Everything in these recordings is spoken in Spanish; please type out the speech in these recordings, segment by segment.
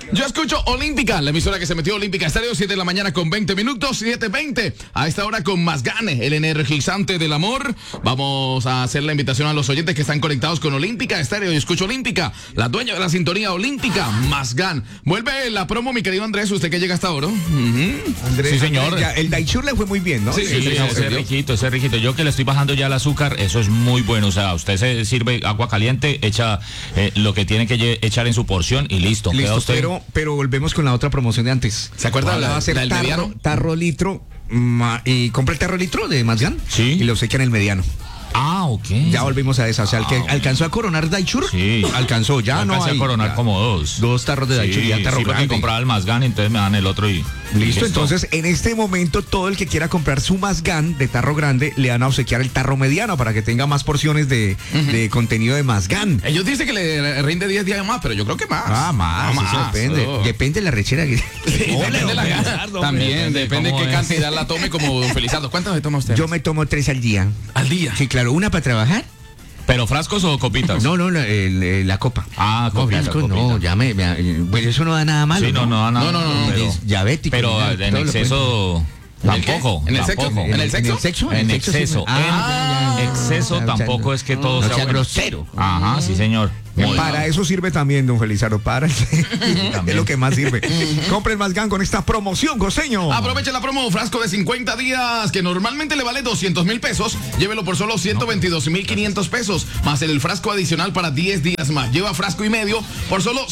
Yo escucho Olímpica, la emisora que se metió Olímpica Estéreo, 7 de la mañana con 20 minutos, 7:20. A esta hora con Más Gane, el energizante del amor. Vamos a hacer la invitación a los oyentes que están conectados con Olímpica Estéreo. Yo escucho Olímpica, la dueña de la sintonía Olímpica, Más Gan. Vuelve la promo, mi querido Andrés, usted que llega hasta ahora. Andrés, sí, señor. El Daichur le fue muy bien, ¿no? Sí, ese riquito. Yo que le estoy bajando ya el azúcar, eso es muy bueno. O sea, usted se sirve agua caliente, echa lo que tiene que echar en su porción y listo. Listo, usted... pero volvemos con la otra promoción de antes. ¿Se acuerda Va a ser del mediano? tarro litro y compra el tarro litro de Más Gan Sí. y los echa en el mediano. Ah, ok. Ya volvimos a esa. O sea, el que alcanzó a coronar Daichur, Sí. alcanzó. Ya Yo no alcancé hay. a coronar Ya. como dos Tarros de Daichur, ya tarro sí, porque grande. compraba el Más Gan, entonces me dan el otro y... Listo, entonces en este momento todo el que quiera comprar su Más Gan de tarro grande le van a obsequiar el tarro mediano para que tenga más porciones de contenido de Más Gan. Ellos dicen que le rinde 10 días más, pero yo creo que más. Más, eso depende. Oh. Depende de la rechera que... Depende de la gana. También depende de cómo qué es. cantidad la tome, como don Felizardo. ¿Cuántas se toma usted? Yo me tomo 3 al día. Al día. Sí, claro, una para trabajar. ¿Pero frascos o copitas? No, la copa. Ah, No, copita, frasco, copita. no, pues eso no da nada malo. Sí, no da nada. No, pero, Es diabético. pero ni nada, en todo lo exceso... ¿En qué? Tampoco. ¿En el sexo? tampoco. ¿En el sexo? ¿En el sexo? En el sexo sí exceso. me- Ah, En ya. exceso O sea, tampoco es que todo no sea sea bueno. grosero. Ajá, sí, señor. Muy Para bien. eso sirve también, don Felizardo, para es lo que más sirve. Compren Más Gan con esta promoción, costeño. Aproveche la promo frasco de 50 días que normalmente le vale 200,000 pesos. Llévelo por solo 122,500 pesos. Más el frasco adicional para 10 días más. Lleva frasco y medio por solo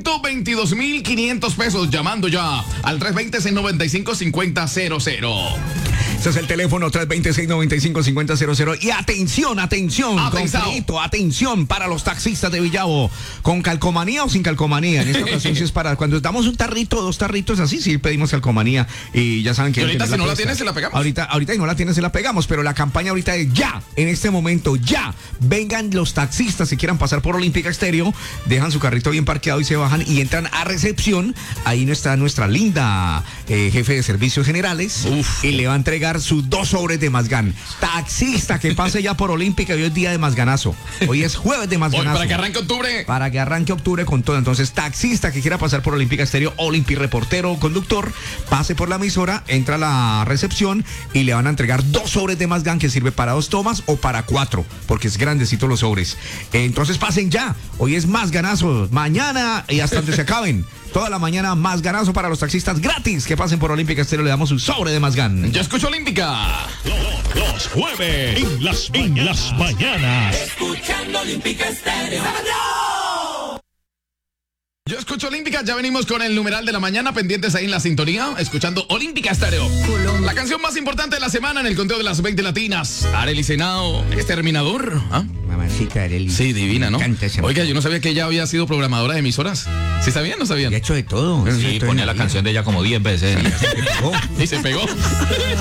122,500 pesos. Llamando ya al 320-695-5000. Ese es el teléfono 320-695-5000. Y atención. Atención. Conflicto, atención para los taxistas de Villavo. ¿Con calcomanía o sin calcomanía? En esta ocasión sí es para cuando damos un tarrito, 2 tarritos así, sí pedimos calcomanía. Y ya saben que... Y ahorita si no la puesta. tienes, se la pegamos. Ahorita si no la tienes, se la pegamos. Pero la campaña ahorita es ya, en este momento, ya. Vengan los taxistas que quieran pasar por Olímpica Estéreo, dejan su carrito bien parqueado y se bajan y entran a recepción. Ahí no está nuestra linda jefe de servicios generales. Uf. Y le va a entregar sus 2 sobres de Más Gan. Taxista que pase ya por Olímpica, hoy es día de Más Ganazo. Hoy es jueves de Más Hoy, Ganazo. para que arranque octubre. Para que arranque octubre con todo. Entonces, taxista que quiera pasar por Olímpica Estéreo, Olympi reportero o conductor, pase por la emisora, entra a la recepción y le van a entregar 2 sobres de Más Gan que sirve para 2 tomas o para 4, porque es grandecito los sobres. Entonces, pasen ya. Hoy es Más Ganazo. Mañana y hasta donde se acaben. Toda la mañana Más Ganazo para los taxistas gratis que pasen por Olímpica Estéreo. Le damos un sobre de Más Gan. Yo escucho Olímpica. Los jueves en las mañanas. Escuchando Olímpica Estéreo. Yo escucho Olímpica, ya venimos con el numeral de la mañana, pendientes ahí en la sintonía, escuchando Olímpica Estéreo. La canción más importante de la semana en el conteo de las 20 latinas. Arely Senao, exterminador. ¿Ah? Mamacita Arely. Sí, divina, ¿no? Me encanta esa Oiga, yo no sabía que ella había sido programadora de emisoras. ¿Sí sabían o no sabían? Ya ha hecho de todo. Sí, ponía la canción de ella como 10 veces. Y se pegó.